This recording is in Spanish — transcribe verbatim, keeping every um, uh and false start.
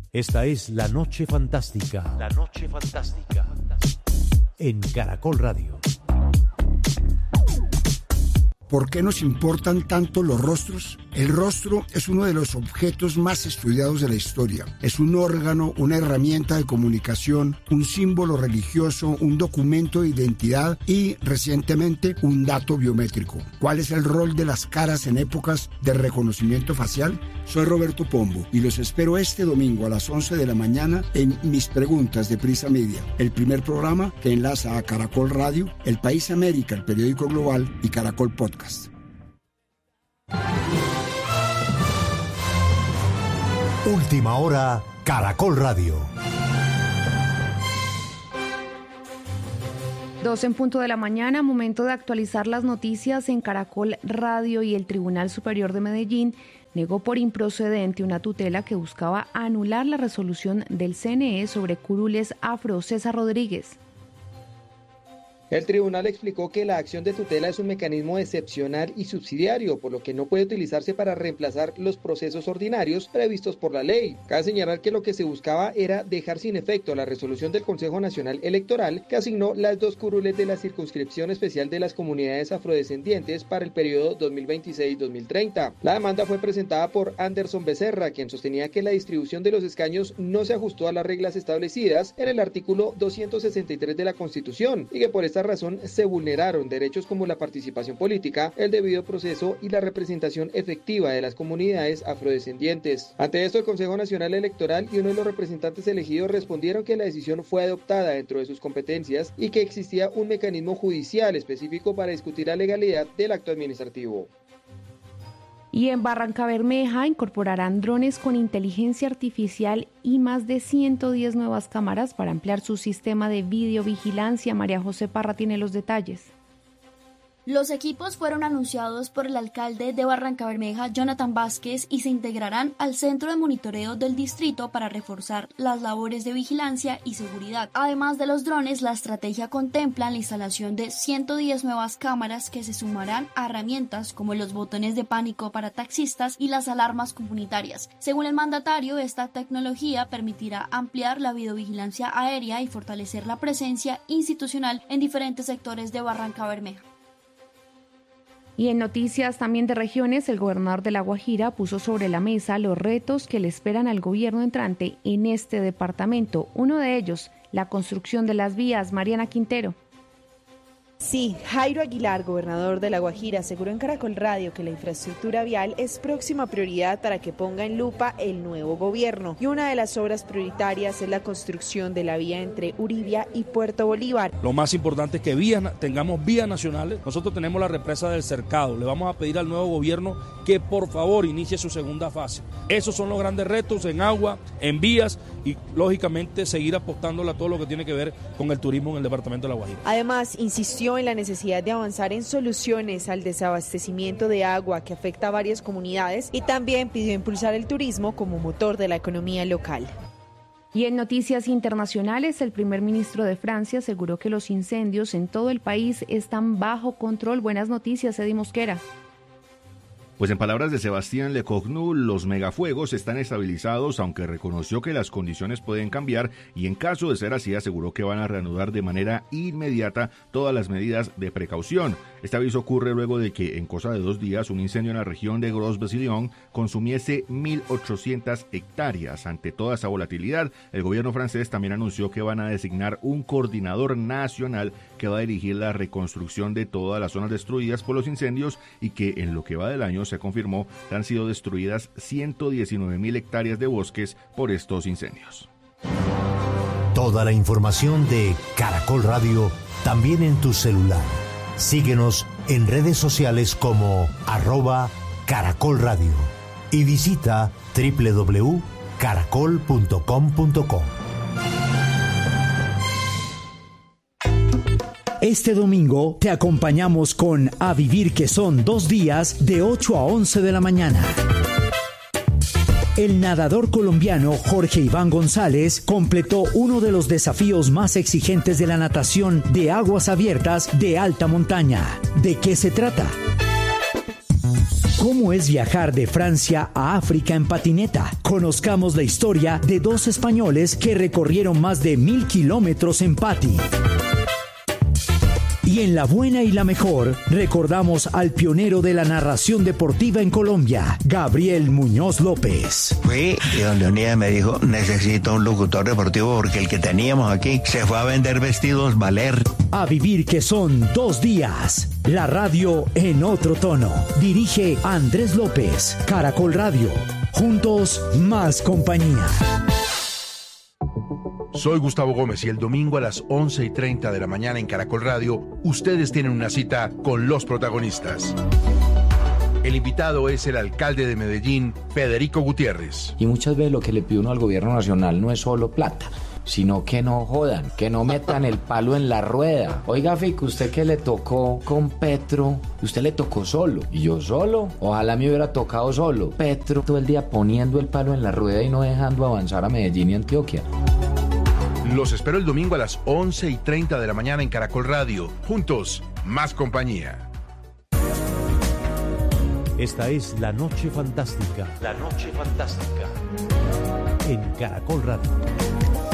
Esta es La Noche Fantástica. La Noche Fantástica. En Caracol Radio. ¿Por qué nos importan tanto los rostros? El rostro es uno de los objetos más estudiados de la historia. Es un órgano, una herramienta de comunicación, un símbolo religioso, un documento de identidad y, recientemente, un dato biométrico. ¿Cuál es el rol de las caras en épocas de reconocimiento facial? Soy Roberto Pombo y los espero este domingo a las once de la mañana en Mis Preguntas de Prisa Media, el primer programa que enlaza a Caracol Radio, El País América, el periódico global y Caracol Podcast. Última hora, Caracol Radio. Dos en punto de la mañana, momento de actualizar las noticias en Caracol Radio. Y el Tribunal Superior de Medellín negó por improcedente una tutela que buscaba anular la resolución del C N E sobre curules afro. César Rodríguez. El tribunal explicó que la acción de tutela es un mecanismo excepcional y subsidiario, por lo que no puede utilizarse para reemplazar los procesos ordinarios previstos por la ley. Cabe señalar que lo que se buscaba era dejar sin efecto la resolución del Consejo Nacional Electoral que asignó las dos curules de la circunscripción especial de las comunidades afrodescendientes para el periodo dos mil veintiséis dos mil treinta. La demanda fue presentada por Anderson Becerra, quien sostenía que la distribución de los escaños no se ajustó a las reglas establecidas en el artículo doscientos sesenta y tres de la Constitución y que por esta razón se vulneraron derechos como la participación política, el debido proceso y la representación efectiva de las comunidades afrodescendientes. Ante esto, el Consejo Nacional Electoral y uno de los representantes elegidos respondieron que la decisión fue adoptada dentro de sus competencias y que existía un mecanismo judicial específico para discutir la legalidad del acto administrativo. Y en Barrancabermeja incorporarán drones con inteligencia artificial y más de ciento diez nuevas cámaras para ampliar su sistema de videovigilancia. María José Parra tiene los detalles. Los equipos fueron anunciados por el alcalde de Barrancabermeja, Jonathan Vázquez, y se integrarán al centro de monitoreo del distrito para reforzar las labores de vigilancia y seguridad. Además de los drones, la estrategia contempla la instalación de ciento diez nuevas cámaras que se sumarán a herramientas como los botones de pánico para taxistas y las alarmas comunitarias. Según el mandatario, esta tecnología permitirá ampliar la videovigilancia aérea y fortalecer la presencia institucional en diferentes sectores de Barrancabermeja. Y en noticias también de regiones, el gobernador de La Guajira puso sobre la mesa los retos que le esperan al gobierno entrante en este departamento. Uno de ellos, la construcción de las vías. Mariana Quintero. Sí, Jairo Aguilar, gobernador de La Guajira, aseguró en Caracol Radio que la infraestructura vial es próxima prioridad para que ponga en lupa el nuevo gobierno. Y una de las obras prioritarias es la construcción de la vía entre Uribia y Puerto Bolívar. Lo más importante es que vía, tengamos vías nacionales. Nosotros tenemos la represa del Cercado. Le vamos a pedir al nuevo gobierno que por favor inicie su segunda fase. Esos son los grandes retos en agua, en vías y lógicamente seguir apostándole a todo lo que tiene que ver con el turismo en el departamento de La Guajira. Además, insistió en la necesidad de avanzar en soluciones al desabastecimiento de agua que afecta a varias comunidades y también pidió impulsar el turismo como motor de la economía local. Y en noticias internacionales, el primer ministro de Francia aseguró que los incendios en todo el país están bajo control. Buenas noticias, Edi Mosquera. Pues en palabras de Sebastián Lecornu, los megafuegos están estabilizados, aunque reconoció que las condiciones pueden cambiar y en caso de ser así aseguró que van a reanudar de manera inmediata todas las medidas de precaución. Este aviso ocurre luego de que en cosa de dos días un incendio en la región de Gros-Bassillon consumiese mil ochocientas hectáreas. Ante toda esa volatilidad, el gobierno francés también anunció que van a designar un coordinador nacional que va a dirigir la reconstrucción de todas las zonas destruidas por los incendios y que en lo que va del año se confirmó que han sido destruidas ciento diecinueve mil hectáreas de bosques por estos incendios. Toda la información de Caracol Radio también en tu celular. Síguenos en redes sociales como arroba Caracol Radio y visita doble u doble u doble u punto caracol punto com punto co. Este domingo te acompañamos con A Vivir, que son dos días de ocho a once de la mañana. El nadador colombiano Jorge Iván González completó uno de los desafíos más exigentes de la natación de aguas abiertas de alta montaña. ¿De qué se trata? ¿Cómo es viajar de Francia a África en patineta? Conozcamos la historia de dos españoles que recorrieron más de mil kilómetros en pati. Y en La Buena y la Mejor, recordamos al pionero de la narración deportiva en Colombia, Gabriel Muñoz López. Fui y don Leonidas me dijo, necesito un locutor deportivo porque el que teníamos aquí se fue a vender vestidos Valer. A vivir que son dos días. La radio en otro tono. Dirige Andrés López, Caracol Radio. Juntos, más compañía. Soy Gustavo Gómez y el domingo a las once y treinta de la mañana en Caracol Radio, ustedes tienen una cita con los protagonistas. El invitado es el alcalde de Medellín, Federico Gutiérrez. Y muchas veces lo que le pide uno al gobierno nacional no es solo plata, sino que no jodan, que no metan el palo en la rueda. Oiga, Fico, usted que le tocó con Petro, usted le tocó solo, y yo solo. Ojalá me hubiera tocado solo. Petro todo el día poniendo el palo en la rueda y no dejando avanzar a Medellín y Antioquia. Los espero el domingo a las once y treinta de la mañana en Caracol Radio. Juntos, más compañía. Esta es La Noche Fantástica. La Noche Fantástica. En Caracol Radio.